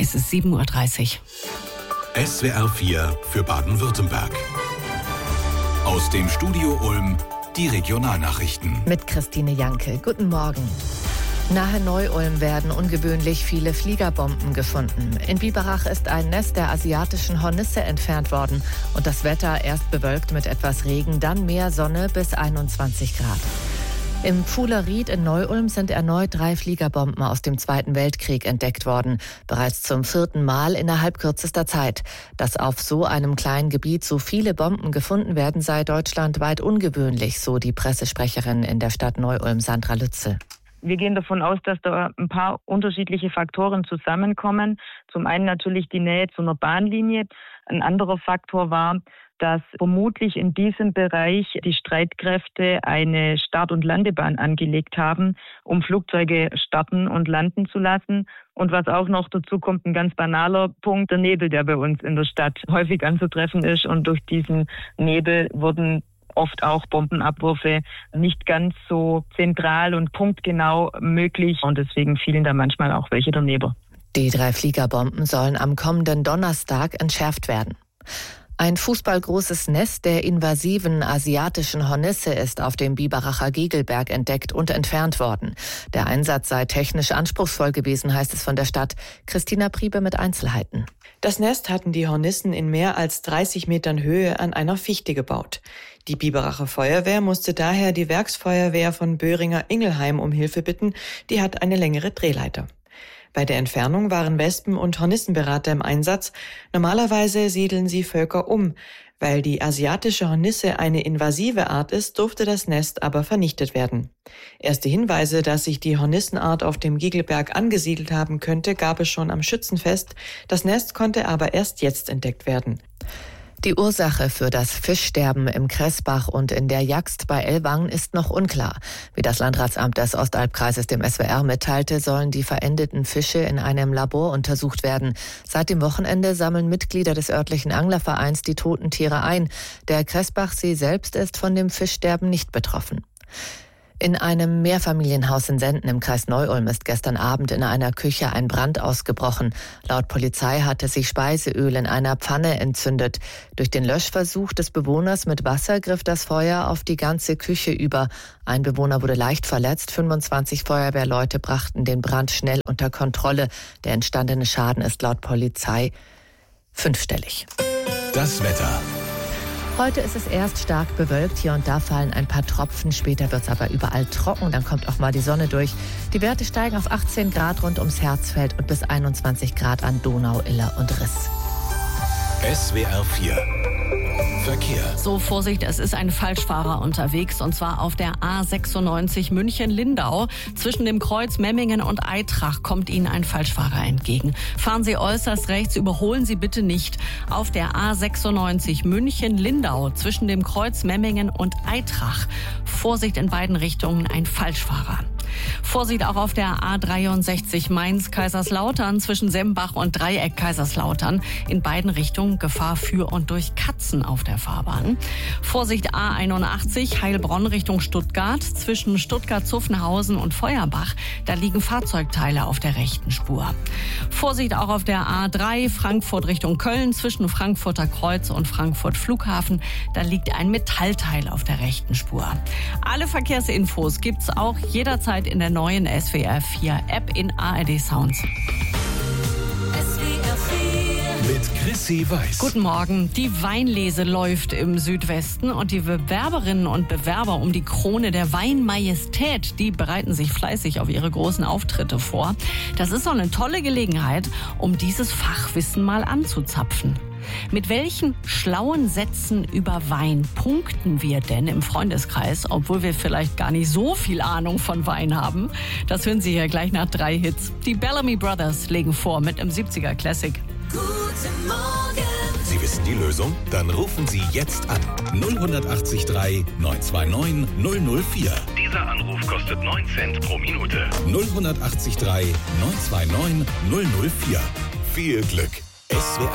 Es ist 7:30 Uhr. SWR 4 für Baden-Württemberg. Aus dem Studio Ulm die Regionalnachrichten. Mit Christine Janke. Guten Morgen. Nahe Neu-Ulm werden ungewöhnlich viele Fliegerbomben gefunden. In Biberach ist ein Nest der asiatischen Hornisse entfernt worden. Und das Wetter erst bewölkt mit etwas Regen, dann mehr Sonne bis 21 Grad. Im Pfuhler Ried in Neu-Ulm sind erneut 3 Fliegerbomben aus dem Zweiten Weltkrieg entdeckt worden. Bereits zum 4. Mal innerhalb kürzester Zeit. Dass auf so einem kleinen Gebiet so viele Bomben gefunden werden, sei deutschlandweit ungewöhnlich, so die Pressesprecherin in der Stadt Neu-Ulm, Sandra Lütze. Wir gehen davon aus, dass da ein paar unterschiedliche Faktoren zusammenkommen. Zum einen natürlich die Nähe zu einer Bahnlinie. Ein anderer Faktor war, dass vermutlich in diesem Bereich die Streitkräfte eine Start- und Landebahn angelegt haben, um Flugzeuge starten und landen zu lassen. Und was auch noch dazu kommt, ein ganz banaler Punkt, der Nebel, der bei uns in der Stadt häufig anzutreffen ist. Und durch diesen Nebel wurden oft auch Bombenabwürfe nicht ganz so zentral und punktgenau möglich. Und deswegen fielen da manchmal auch welche daneben. Die 3 Fliegerbomben sollen am kommenden Donnerstag entschärft werden. Ein fußballgroßes Nest der invasiven asiatischen Hornisse ist auf dem Biberacher Gegelberg entdeckt und entfernt worden. Der Einsatz sei technisch anspruchsvoll gewesen, heißt es von der Stadt. Christina Priebe mit Einzelheiten. Das Nest hatten die Hornissen in mehr als 30 Metern Höhe an einer Fichte gebaut. Die Biberacher Feuerwehr musste daher die Werksfeuerwehr von Böhringer-Ingelheim um Hilfe bitten. Die hat eine längere Drehleiter. Bei der Entfernung waren Wespen- und Hornissenberater im Einsatz. Normalerweise siedeln sie Völker um. Weil die asiatische Hornisse eine invasive Art ist, durfte das Nest aber vernichtet werden. Erste Hinweise, dass sich die Hornissenart auf dem Gegelberg angesiedelt haben könnte, gab es schon am Schützenfest. Das Nest konnte aber erst jetzt entdeckt werden. Die Ursache für das Fischsterben im Kressbach und in der Jagst bei Ellwangen ist noch unklar. Wie das Landratsamt des Ostalbkreises dem SWR mitteilte, sollen die verendeten Fische in einem Labor untersucht werden. Seit dem Wochenende sammeln Mitglieder des örtlichen Anglervereins die toten Tiere ein. Der Kressbachsee selbst ist von dem Fischsterben nicht betroffen. In einem Mehrfamilienhaus in Senden im Kreis Neu-Ulm ist gestern Abend in einer Küche ein Brand ausgebrochen. Laut Polizei hatte sich Speiseöl in einer Pfanne entzündet. Durch den Löschversuch des Bewohners mit Wasser griff das Feuer auf die ganze Küche über. Ein Bewohner wurde leicht verletzt. 25 Feuerwehrleute brachten den Brand schnell unter Kontrolle. Der entstandene Schaden ist laut Polizei 5-stellig. Das Wetter. Heute ist es erst stark bewölkt, hier und da fallen ein paar Tropfen, später wird es aber überall trocken, dann kommt auch mal die Sonne durch. Die Werte steigen auf 18 Grad rund ums Herzfeld und bis 21 Grad an Donau, Iller und Riss. SWR 4 Verkehr. So, Vorsicht, es ist ein Falschfahrer unterwegs und zwar auf der A96 München-Lindau. Zwischen dem Kreuz Memmingen und Aitrach kommt Ihnen ein Falschfahrer entgegen. Fahren Sie äußerst rechts, überholen Sie bitte nicht. Auf der A96 München-Lindau zwischen dem Kreuz Memmingen und Aitrach. Vorsicht in beiden Richtungen, ein Falschfahrer. Vorsicht auch auf der A63 Mainz-Kaiserslautern zwischen Sembach und Dreieck Kaiserslautern. In beiden Richtungen Gefahr für und durch Katzen auf der Fahrbahn. Vorsicht A81 Heilbronn Richtung Stuttgart zwischen Stuttgart-Zuffenhausen und Feuerbach. Da liegen Fahrzeugteile auf der rechten Spur. Vorsicht auch auf der A3 Frankfurt Richtung Köln zwischen Frankfurter Kreuz und Frankfurt Flughafen. Da liegt ein Metallteil auf der rechten Spur. Alle Verkehrsinfos gibt's auch jederzeit in der neuen SWR 4 App in ARD Sounds. Mit Chrissy Weiß. Guten Morgen. Die Weinlese läuft im Südwesten und die Bewerberinnen und Bewerber um die Krone der Weinmajestät, die bereiten sich fleißig auf ihre großen Auftritte vor. Das ist doch eine tolle Gelegenheit, um dieses Fachwissen mal anzuzapfen. Mit welchen schlauen Sätzen über Wein punkten wir denn im Freundeskreis, obwohl wir vielleicht gar nicht so viel Ahnung von Wein haben? Das hören Sie hier gleich nach 3 Hits. Die Bellamy Brothers legen vor mit einem 70er Classic. Guten Morgen. Sie wissen die Lösung? Dann rufen Sie jetzt an. 08039 929 004. Dieser Anruf kostet 9 Cent pro Minute. 08039 929 004. Viel Glück. SWR